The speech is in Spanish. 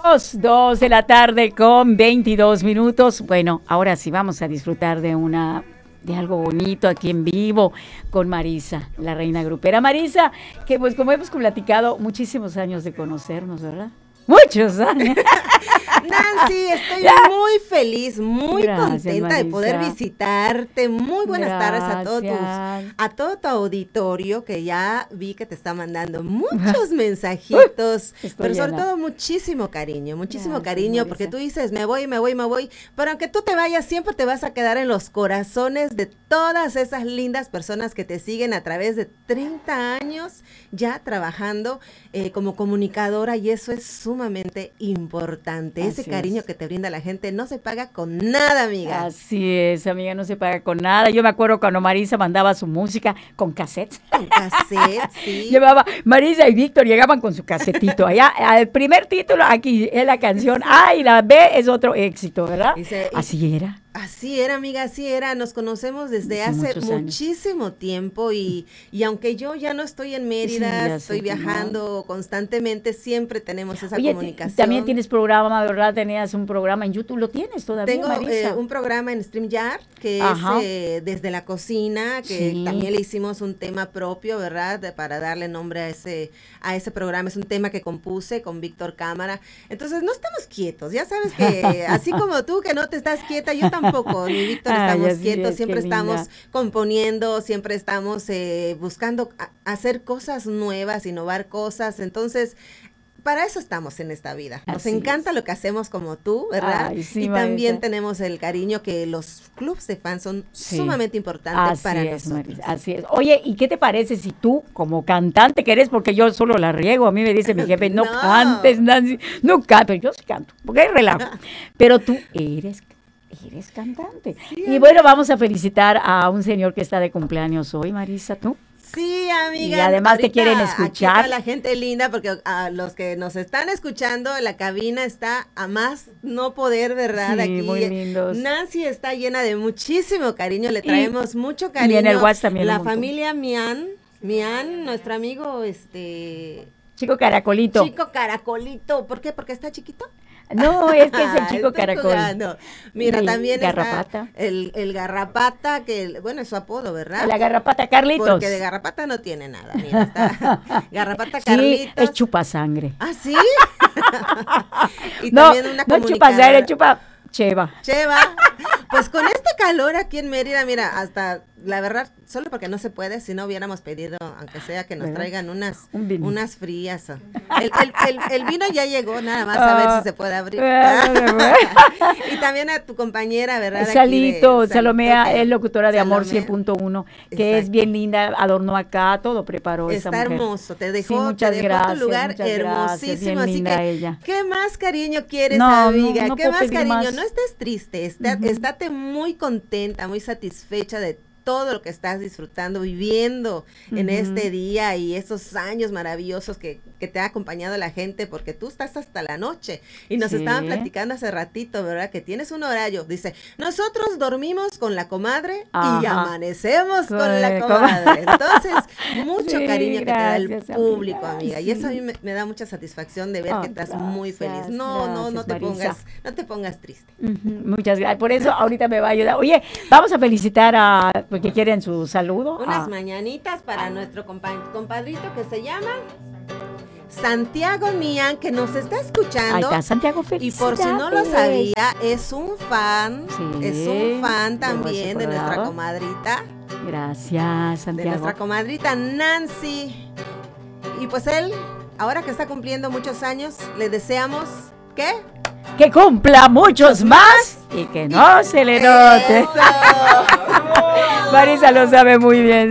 2 de la tarde con 22 minutos. Bueno, ahora sí vamos a disfrutar de algo bonito aquí en vivo con Marisa, la reina grupera. Marisa, que pues como hemos platicado, muchísimos años de conocernos, ¿verdad? Muchos años. Nancy, estoy muy feliz, muy contenta de poder visitarte. Muy buenas tardes a todo tu auditorio, que ya vi que te está mandando muchos mensajitos, pero sobre todo muchísimo cariño, Marisa. Porque tú dices, me voy, pero aunque tú te vayas, siempre te vas a quedar en los corazones de todas esas lindas personas que te siguen a través de 30 años ya trabajando como comunicadora, y eso es sumamente importante. Ese cariño que te brinda la gente no se paga con nada, amiga. Así es, amiga, no se paga con nada. Yo me acuerdo cuando Marisa mandaba su música con cassettes. Con cassettes, sí. Llevaba, Marisa y Víctor llegaban con su casetito. Allá, el primer título, aquí es la canción A y la B es otro éxito, ¿verdad? Así era. Así era, amiga, así era. Nos conocemos desde hace muchísimo tiempo y aunque yo ya no estoy en Mérida, estoy viajando constantemente, siempre tenemos esa comunicación. También tienes programa, ¿verdad? Tenías un programa en YouTube, ¿lo tienes todavía, Tengo Marisa? Un programa en StreamYard que es desde la cocina, que también le hicimos un tema propio, ¿verdad? Para darle nombre a ese programa. Es un tema que compuse con Víctor Cámara. Entonces no estamos quietos, ya sabes que así como tú que no te estás quieta, yo tampoco, ni Víctor estamos quietos, siempre estamos componiendo, siempre estamos buscando hacer cosas nuevas, innovar cosas. Entonces para eso estamos en esta vida. Nos encanta lo que hacemos como tú, ¿verdad? Y también tenemos el cariño que los clubs de fans son sumamente importantes para nosotros. Así es. Oye, ¿y qué te parece si tú, como cantante que eres, porque yo solo la riego, a mí me dice mi jefe, no cantes, Nancy, no canto, yo sí canto, porque hay relajo. Pero tú eres cantante. Sí, y bueno, vamos a felicitar a un señor que está de cumpleaños hoy, Marisa, ¿tú? Sí, amiga. Y además te quieren escuchar. Aquí la gente linda, porque a los que nos están escuchando, la cabina está a más no poder, ¿verdad? Sí, aquí muy lindos. Nancy está llena de muchísimo cariño, le traemos mucho cariño. Y en el WhatsApp también. La familia Mian, nuestro amigo, Chico Caracolito. ¿Por qué? ¿Porque está chiquito? No, es que es el Chico Caracol. Mira, también Garrapata. Está el Garrapata, que bueno, es su apodo, ¿verdad? La Garrapata Carlitos. Porque de Garrapata no tiene nada, mira, está Garrapata Carlitos. Sí, es chupasangre. ¿Ah, sí? Y también una no chupasangre, chupa Cheva. Pues con este calor aquí en Mérida, mira, hasta la verdad, solo porque no se puede, si no hubiéramos pedido, aunque sea que nos traigan unas frías. El vino ya llegó, nada más a ver si se puede abrir. Y también a tu compañera, ¿verdad? Salomea es locutora de Amor 100.1, que es bien linda, adornó acá, todo preparó esa mujer. Está hermoso, te dejó tu lugar hermosísimo, así que ella. ¿Qué más cariño quieres, amiga? ¿Qué más cariño? No estés triste, estate muy contenta, muy satisfecha de todo lo que estás disfrutando, viviendo en este día y esos años maravillosos que te ha acompañado la gente, porque tú estás hasta la noche. Y nos estaban platicando hace ratito, ¿verdad? Que tienes un horario. Dice, nosotros dormimos con la comadre y amanecemos con la comadre. Entonces, mucho cariño que te da el público, amiga. Y eso a mí me da mucha satisfacción de ver que estás muy feliz. No te pongas triste. Muchas gracias. Por eso ahorita me va a ayudar. Oye, vamos a felicitar porque quieren su saludo. Unas mañanitas para nuestro compadrito que se llama Santiago Mian, que nos está escuchando. Ahí está, Santiago, felicidades. Y por si no lo sabía, es un fan también de nuestra comadrita. Gracias, Santiago. De nuestra comadrita Nancy. Y pues él, ahora que está cumpliendo muchos años, le deseamos que cumpla muchos más y que no se le note. Marisa lo sabe muy bien.